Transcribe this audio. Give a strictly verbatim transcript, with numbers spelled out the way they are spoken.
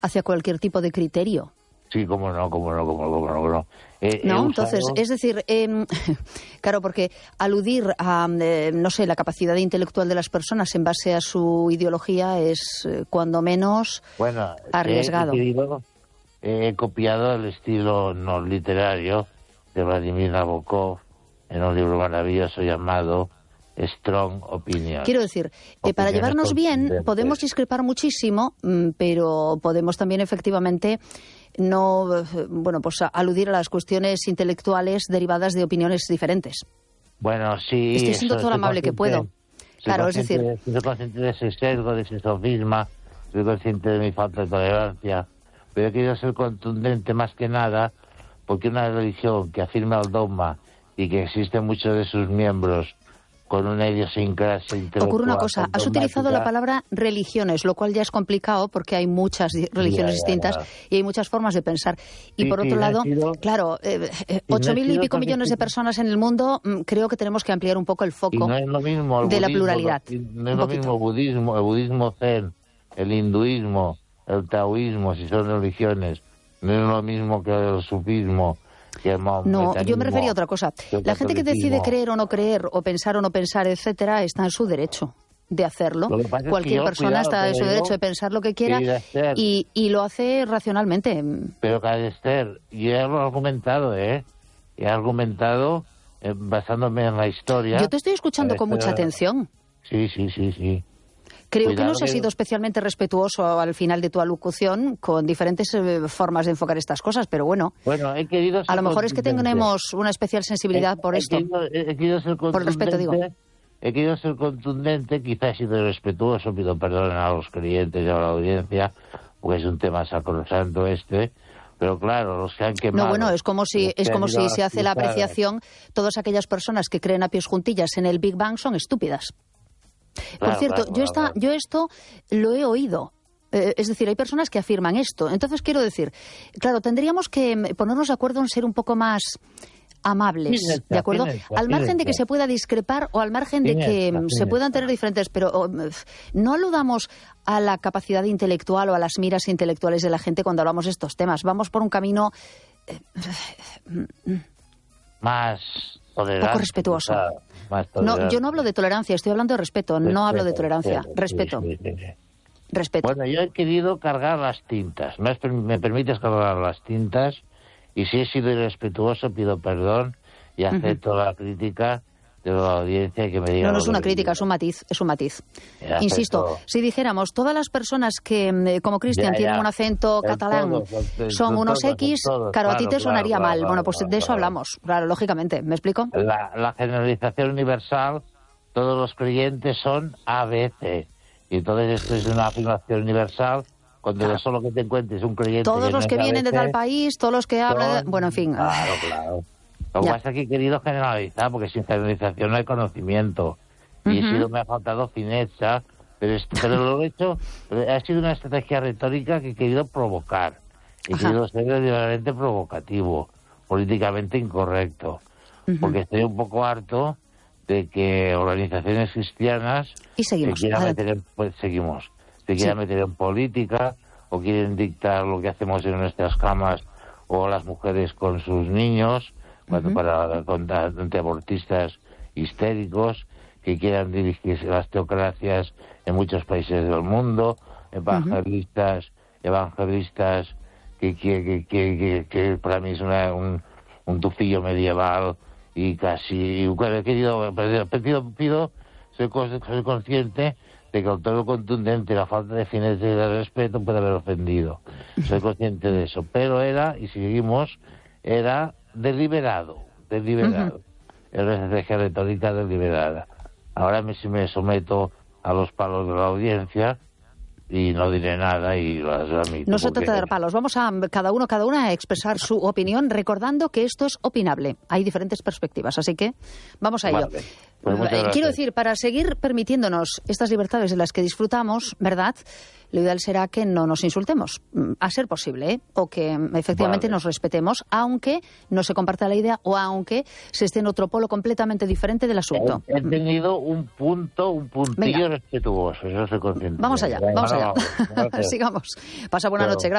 hacia cualquier tipo de criterio. Sí, cómo no, cómo no, cómo no, cómo no. Cómo no, eh, no usado... entonces, es decir, eh, claro, porque aludir a, eh, no sé, la capacidad intelectual de las personas en base a su ideología es, eh, cuando menos, bueno, arriesgado. He, querido, he copiado el estilo no literario de Vladimir Nabokov en un libro maravilloso llamado Strong Opinion. Quiero decir, eh, para llevarnos bien podemos discrepar muchísimo, pero podemos también efectivamente no, bueno, pues aludir a las cuestiones intelectuales derivadas de opiniones diferentes. Bueno, sí. Estoy siendo todo lo amable que puedo. Claro, es decir... Soy consciente de ese sesgo, de ese sofisma, soy consciente de mi falta de tolerancia, pero he querido ser contundente más que nada porque una religión que afirma el dogma y que existen muchos de sus miembros con una idiosincrasia intelectual. Ocurre una cosa, has utilizado la palabra religiones, lo cual ya es complicado porque hay muchas religiones ya, ya, distintas ya. y hay muchas formas de pensar. Y sí, por otro sí, lado, sido, claro, eh, eh, ocho mil y pico millones de personas en el mundo, creo que tenemos que ampliar un poco el foco no es lo mismo el de budismo, la pluralidad. No, no es lo mismo el budismo, el budismo zen, el hinduismo, el taoísmo, si son religiones, no es lo mismo que el sufismo. No, yo me refería a otra cosa. La gente que decide creer o no creer, o pensar o no pensar, etcétera, está en su derecho de hacerlo. Cualquier persona está en su derecho de pensar lo que quiera y, y lo hace racionalmente. Pero, Esther, yo he argumentado, ¿eh? He argumentado eh, basándome en la historia. Yo te estoy escuchando con mucha atención. Sí, sí, sí, sí. Creo Cuidado que no se ha sido especialmente respetuoso al final de tu alocución con diferentes eh, formas de enfocar estas cosas, pero bueno, bueno he querido ser a lo mejor es que tenemos una especial sensibilidad he, por he esto. Querido, he querido ser por respeto, digo. He querido ser contundente, quizás he sido respetuoso, pido perdón a los creyentes y a la audiencia, porque es un tema sacrosanto este, pero claro, los que han quemado... No, bueno, es como si es como si se hace la apreciación, todas aquellas personas que creen a pies juntillas en el Big Bang son estúpidas. Por claro, cierto, claro, yo, esta, claro. yo esto lo he oído. Eh, es decir, hay personas que afirman esto. Entonces, quiero decir, claro, tendríamos que ponernos de acuerdo en ser un poco más amables, esta, ¿de acuerdo? Esta, al margen esta. de que se pueda discrepar o al margen de que esta, se puedan tener diferentes, pero oh, no aludamos a la capacidad intelectual o a las miras intelectuales de la gente cuando hablamos de estos temas. Vamos por un camino eh, más poco respetuoso. No, yo no hablo de tolerancia, estoy hablando de respeto, respeto no hablo de tolerancia, respeto. respeto. Sí, sí, sí. Respeto. Bueno, yo he querido cargar las tintas, ¿me, me permites cargar las tintas? Y si he sido irrespetuoso, pido perdón y acepto uh-huh. la crítica de la audiencia que me diga... No, no es una crítica, es un matiz, es un matiz. Insisto, si dijéramos, todas las personas que, como Cristian, tienen un acento catalán, todo, el, son el, unos todo, X, todo, claro, a ti te claro, sonaría claro, mal. Claro, bueno, pues claro, de eso claro. hablamos, claro, lógicamente. ¿Me explico? La, la generalización universal, todos los creyentes son A, B, C. Y entonces esto es una afirmación universal, cuando claro. solo que te encuentres un creyente... Todos que los no que vienen A B C, de tal país, todos los que hablan... son, De, bueno, en fin... Claro, claro. Lo que pasa es que he querido generalizar, porque sin generalización no hay conocimiento. Y uh-huh. he sido, me ha faltado fineza, pero, es, pero lo he hecho, ha sido una estrategia retórica que he querido provocar. He Ajá. querido ser deliberadamente provocativo, políticamente incorrecto. Uh-huh. Porque estoy un poco harto de que organizaciones cristianas y seguimos, se quieran meter en, pues, seguimos, se quieran sí. meter en política o quieren dictar lo que hacemos en nuestras camas o las mujeres con sus niños, uh-huh. para contra antiabortistas histéricos que quieran dirigirse las teocracias en muchos países del mundo, evangelistas, uh-huh. evangelistas que, que, que, que, que para mí es una, un, un tufillo medieval y casi he querido, pido, pido soy, soy consciente de que el tono contundente, la falta de fineza y de respeto puede haber ofendido. Soy consciente de eso, pero era, y seguimos, era deliberado, deliberado. Uh-huh. Es una estrategia retórica deliberada. Ahora me, si me someto a los palos de la audiencia y no diré nada y las admito. No se trata de dar palos, vamos a cada uno, cada una a expresar su opinión, recordando que esto es opinable. Hay diferentes perspectivas, así que vamos a ello. Vale. Pues eh, quiero decir, para seguir permitiéndonos estas libertades de las que disfrutamos, ¿verdad?, lo ideal será que no nos insultemos, a ser posible, ¿eh? O que efectivamente vale. nos respetemos, aunque no se comparta la idea o aunque se esté en otro polo completamente diferente del asunto. He, he tenido un punto, un puntillo Venga. respetuoso, eso se consciente. Vamos allá, vamos allá. Sigamos. Pasa buena Pero... noche, gracias.